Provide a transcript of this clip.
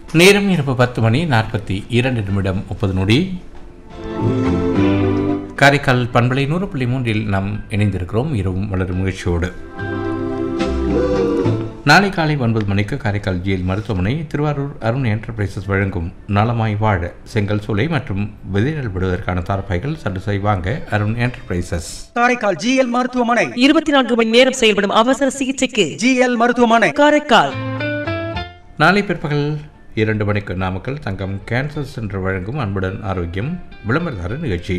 நேரம் இரவு 10:42 காரைக்கால் பண்பலை 100.3 நாம் இணைந்திருக்கிறோம். இரவும் வளரும் நிகழ்ச்சியோடு நாளை காலை 9 மணிக்கு காரைக்கால் ஜிஎல் மருத்துவமனை, திருவாரூர் அருண் என்டர்பிரைசஸ் வழங்கும் நலமாய் வாழ செங்கல் சூளை மற்றும் விதைகள் விடுவதற்கான தார்பாய்கள் சடுசை வாங்க அருண் என்டர்பிரைசஸ். காரைக்கால் ஜிஎல் மருத்துவமனை 24 மணி நேரம் செயல்படும் அவசர சிகிச்சைக்கு ஜிஎல் மருத்துவமனை காரைக்கால். நாளை பிற்பகல் 2 மணிக்கு நாமக்கல் தங்கம் கேன்சர் சென்டர் வழங்கும் அன்புடன் ஆரோக்கியம் விளம்பரதார நிகழ்ச்சி.